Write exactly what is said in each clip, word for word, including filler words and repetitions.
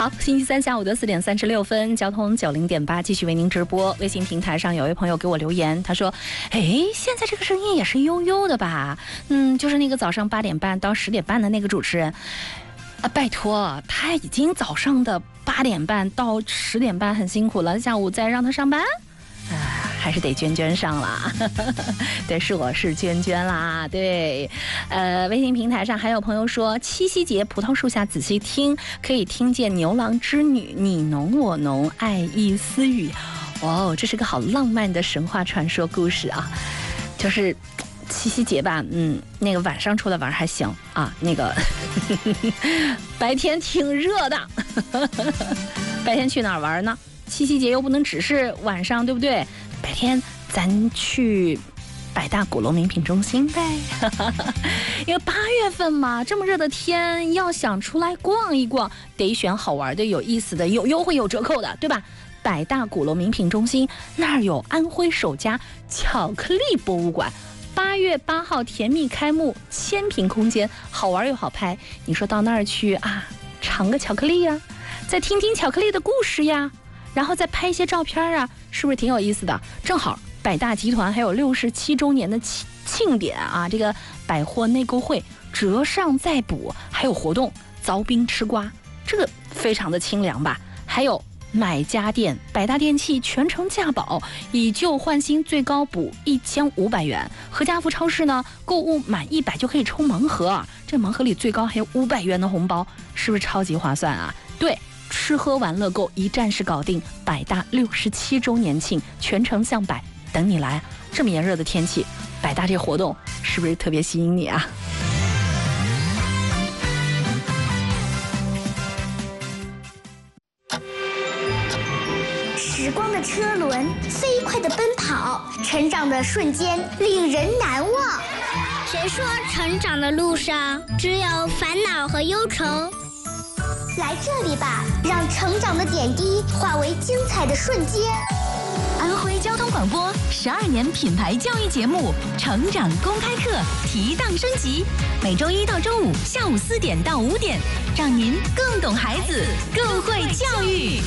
好，星期三下午的四点三十六分，交通九零点八继续为您直播。微信平台上有位朋友给我留言，他说：“哎，现在这个声音也是悠悠的吧？嗯，就是那个早上八点半到十点半的那个主持人啊，拜托，他已经早上的八点半到十点半很辛苦了，下午再让他上班。”啊，还是得娟娟上啦，对，是我是娟娟啦，对，呃，微信平台上还有朋友说，七夕节葡萄树下仔细听，可以听见牛郎织女你侬我侬，爱意私语，哇哦，这是个好浪漫的神话传说故事啊，就是七夕节吧，嗯，那个晚上出来玩还行啊，那个白天挺热的，白天去哪儿玩呢？七夕节又不能只是晚上，对不对？白天咱去百大鼓楼名品中心呗，因为八月份嘛，这么热的天，要想出来逛一逛，得选好玩的、有意思的、有优惠、有折扣的，对吧？百大鼓楼名品中心那儿有安徽首家巧克力博物馆，八月八号甜蜜开幕，千平空间，好玩又好拍。你说到那儿去啊，尝个巧克力呀，再听听巧克力的故事呀。然后再拍一些照片啊，是不是挺有意思的？正好百大集团还有六十七周年的庆庆典啊，这个百货内购会折上再补，还有活动凿冰吃瓜，这个非常的清凉吧？还有买家电，百大电器全程价保，以旧换新最高补一千五百元。和家福超市呢，购物满一百就可以抽盲盒啊，这盲盒里最高还有五百元的红包，是不是超级划算啊？对。吃喝玩乐购一站式搞定，百大六十七周年庆，全程向百等你来。这么炎热的天气，百大这活动是不是特别吸引你啊？ 时光的车轮飞快地奔跑，成长的瞬间令人难忘。 谁说成长的路上只有烦恼和忧愁？ 来这里吧，让成长的点滴化为精彩的瞬间。 安徽交通广播十二年品牌教育节目《成长公开课》提档升级，每周一到周五下午四点到五点，让您更懂孩子，更会教育。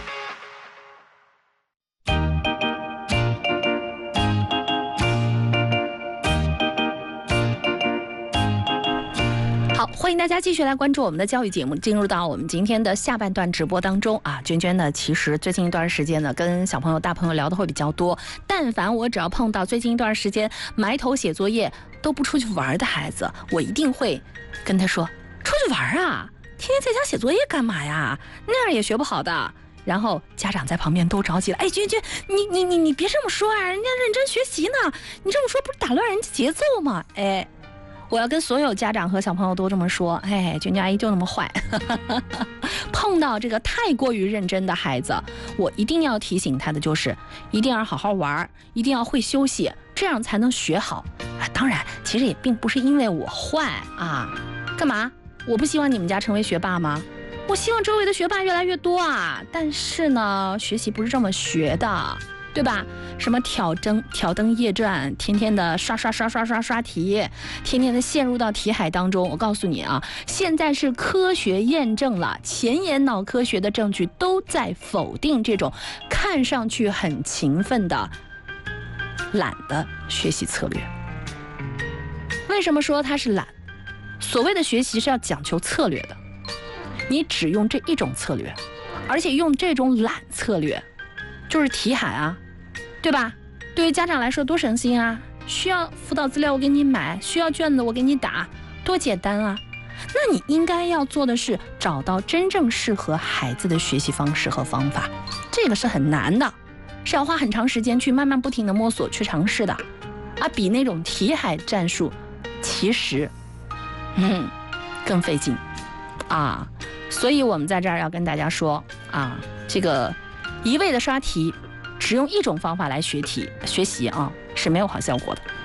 好，欢迎大家继续来关注我们的教育节目，进入到我们今天的下半段直播当中啊。娟娟呢，其实最近一段时间呢，跟小朋友、大朋友聊的会比较多。但凡我只要碰到最近一段时间埋头写作业都不出去玩的孩子，我一定会跟他说：“出去玩啊，天天在家写作业干嘛呀？那样也学不好的。”然后家长在旁边都着急了，哎，娟娟，你你你你别这么说啊，人家认真学习呢，你这么说不是打乱人家节奏吗？哎。我要跟所有家长和小朋友都这么说，哎，娟娟阿姨就那么坏。碰到这个太过于认真的孩子，我一定要提醒他的就是，一定要好好玩，一定要会休息，这样才能学好。啊，当然，其实也并不是因为我坏啊，干嘛？我不希望你们家成为学霸吗？我希望周围的学霸越来越多啊。但是呢，学习不是这么学的。对吧？什么挑灯挑灯夜战，天天的刷刷刷刷刷刷题，天天的陷入到题海当中。我告诉你啊，现在是科学验证了，前沿脑科学的证据都在否定这种看上去很勤奋的懒的学习策略。为什么说它是懒？所谓的学习是要讲求策略的，你只用这一种策略，而且用这种懒策略，就是题海啊。对吧？对于家长来说多省心啊！需要辅导资料我给你买，需要卷子我给你打，多简单啊！那你应该要做的是找到真正适合孩子的学习方式和方法，这个是很难的，是要花很长时间去慢慢不停的摸索去尝试的，啊，比那种题海战术其实，嗯，更费劲啊！所以我们在这儿要跟大家说啊，这个一味的刷题。只用一种方法来学题学习啊，是没有好效果的。